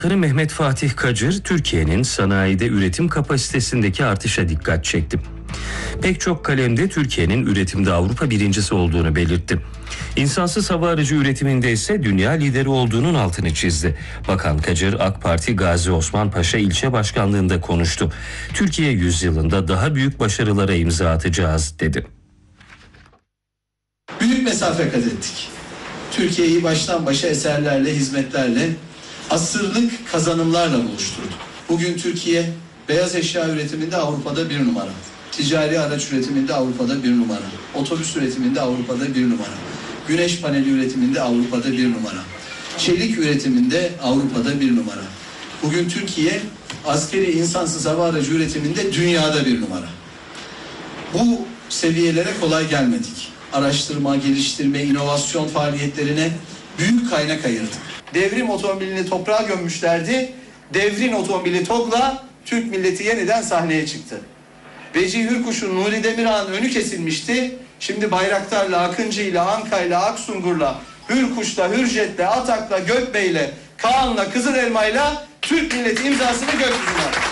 Mehmet Fatih Kacır, Türkiye'nin sanayide üretim kapasitesindeki artışa dikkat çekti. Pek çok kalemde Türkiye'nin üretimde Avrupa birincisi olduğunu belirtti. İnsansız hava aracı üretiminde ise dünya lideri olduğunun altını çizdi. Bakan Kacır, AK Parti Gazi Osman Paşa ilçe başkanlığında konuştu. Türkiye yüzyılında daha büyük başarılara imza atacağız dedi. Büyük mesafe kat ettik. Türkiye'yi baştan başa eserlerle, hizmetlerle, asırlık kazanımlarla buluşturdu. Bugün Türkiye beyaz eşya üretiminde Avrupa'da 1 numara. Ticari araç üretiminde Avrupa'da 1 numara. Otobüs üretiminde Avrupa'da 1 numara. Güneş paneli üretiminde Avrupa'da 1 numara. Çelik üretiminde Avrupa'da 1 numara. Bugün Türkiye askeri insansız hava aracı üretiminde dünyada 1 numara. Bu seviyelere kolay gelmedik. Araştırma, geliştirme, inovasyon faaliyetlerine büyük kaynak ayırdık. Devrim otomobilini toprağa gömmüşlerdi. Devrin otomobili TOG'la Türk milleti yeniden sahneye çıktı. Vecihi Hürkuş'un, Nuri Demirağ'ın önü kesilmişti. Şimdi Bayraktar'la, Akıncı'yla, Anka'yla, Aksungur'la, Hürkuş'la, Hürjet'le, Atak'la, Gökbey'le, Kaan'la, Kızılelma'yla Türk milleti imzasını gökyüzüne attı.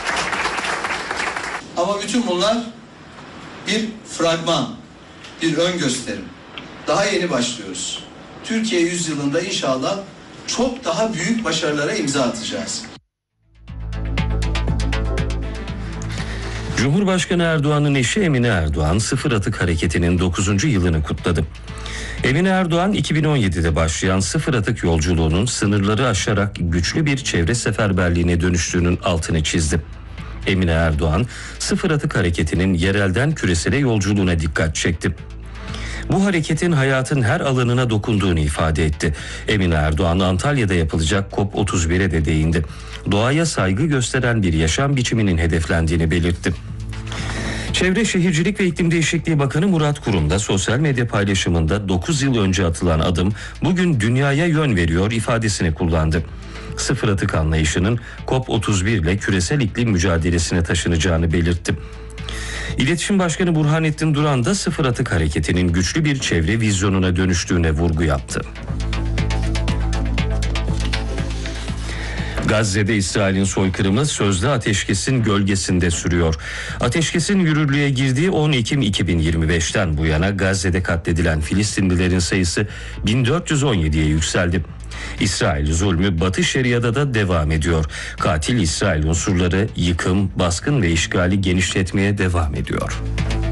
Ama bütün bunlar bir fragman, bir ön gösterim. Daha yeni başlıyoruz. Türkiye yüzyılında inşallah çok daha büyük başarılara imza atacağız. Cumhurbaşkanı Erdoğan'ın eşi Emine Erdoğan, Sıfır Atık Hareketi'nin 9. yılını kutladı. Emine Erdoğan, 2017'de başlayan Sıfır Atık yolculuğunun sınırları aşarak güçlü bir çevre seferberliğine dönüştüğünün altını çizdi. Emine Erdoğan, Sıfır Atık Hareketi'nin yerelden küresele yolculuğuna dikkat çekti. Bu hareketin hayatın her alanına dokunduğunu ifade etti. Emine Erdoğan, Antalya'da yapılacak COP31'e de değindi. Doğaya saygı gösteren bir yaşam biçiminin hedeflendiğini belirtti. Çevre Şehircilik ve İklim Değişikliği Bakanı Murat Kurum da sosyal medya paylaşımında 9 yıl önce atılan adım bugün dünyaya yön veriyor ifadesini kullandı. Sıfır atık anlayışının COP31 ile küresel iklim mücadelesine taşınacağını belirtti. İletişim Başkanı Burhanettin Duran da Sıfır Atık Hareketi'nin güçlü bir çevre vizyonuna dönüştüğüne vurgu yaptı. Gazze'de İsrail'in soykırımı sözde ateşkesin gölgesinde sürüyor. Ateşkesin yürürlüğe girdiği 10 Ekim 2025'ten bu yana Gazze'de katledilen Filistinlilerin sayısı 1417'ye yükseldi. İsrail zulmü Batı Şeria'da da devam ediyor. Katil İsrail unsurları yıkım, baskın ve işgali genişletmeye devam ediyor.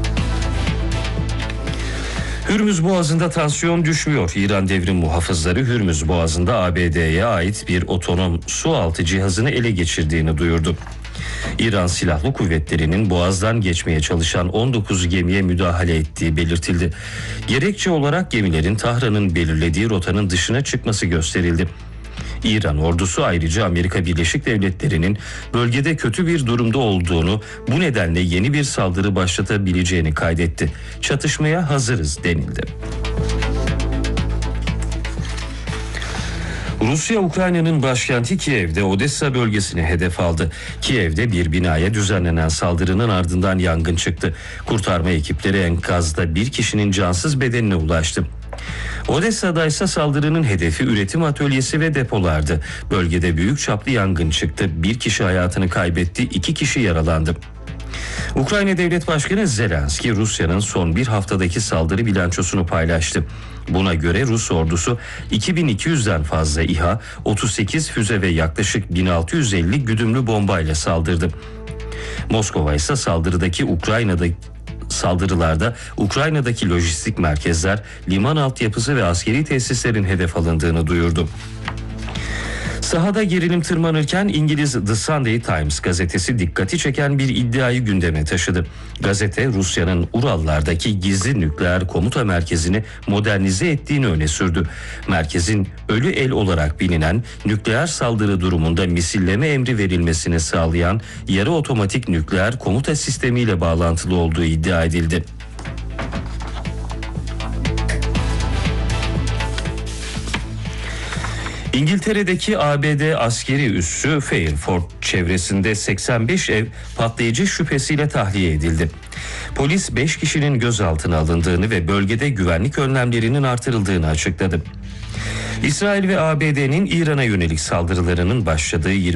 Hürmüz Boğazı'nda tansiyon düşmüyor. İran devrim muhafızları Hürmüz Boğazı'nda ABD'ye ait bir otonom sualtı cihazını ele geçirdiğini duyurdu. İran Silahlı Kuvvetleri'nin Boğaz'dan geçmeye çalışan 19 gemiye müdahale ettiği belirtildi. Gerekçe olarak gemilerin Tahran'ın belirlediği rotanın dışına çıkması gösterildi. İran ordusu ayrıca Amerika Birleşik Devletleri'nin bölgede kötü bir durumda olduğunu, bu nedenle yeni bir saldırı başlatabileceğini kaydetti. Çatışmaya hazırız denildi. Rusya, Ukrayna'nın başkenti Kiev'de Odessa bölgesini hedef aldı. Kiev'de bir binaya düzenlenen saldırının ardından yangın çıktı. Kurtarma ekipleri enkazda bir kişinin cansız bedenine ulaştı. Odessa'da ise saldırının hedefi üretim atölyesi ve depolardı. Bölgede büyük çaplı yangın çıktı. Bir kişi hayatını kaybetti, 2 kişi yaralandı. Ukrayna Devlet Başkanı Zelenski, Rusya'nın son bir haftadaki saldırı bilançosunu paylaştı. Buna göre Rus ordusu 2200'den fazla İHA, 38 füze ve yaklaşık 1650 güdümlü bombayla saldırdı. Moskova ise saldırılarda Ukrayna'daki lojistik merkezler, liman altyapısı ve askeri tesislerin hedef alındığını duyurdu. Sahada gerilim tırmanırken İngiliz The Sunday Times gazetesi dikkati çeken bir iddiayı gündeme taşıdı. Gazete, Rusya'nın Urallardaki gizli nükleer komuta merkezini modernize ettiğini öne sürdü. Merkezin ölü el olarak bilinen nükleer saldırı durumunda misilleme emri verilmesini sağlayan yarı otomatik nükleer komuta sistemiyle bağlantılı olduğu iddia edildi. İngiltere'deki ABD askeri üssü Fairford çevresinde 85 ev patlayıcı şüphesiyle tahliye edildi. Polis 5 kişinin gözaltına alındığını ve bölgede güvenlik önlemlerinin artırıldığını açıkladı. İsrail ve ABD'nin İran'a yönelik saldırılarının başladığı